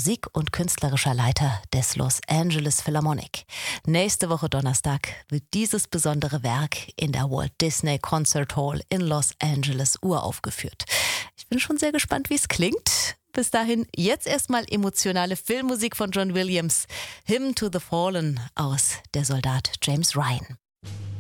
Musik- und künstlerischer Leiter des Los Angeles Philharmonic. Nächste Woche Donnerstag wird dieses besondere Werk in der Walt Disney Concert Hall in Los Angeles uraufgeführt. Ich bin schon sehr gespannt, wie es klingt. Bis dahin jetzt erstmal emotionale Filmmusik von John Williams. Hymn to the Fallen aus Der Soldat James Ryan.